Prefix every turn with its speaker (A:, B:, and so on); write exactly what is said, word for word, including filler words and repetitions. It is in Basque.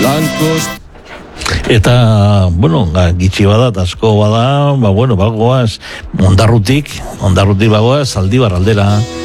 A: Eta, bueno, gitxi badat, asko bada, ba, bueno, bagoaz, ondarrutik, ondarrutik bagoaz, Zaldibar aldera,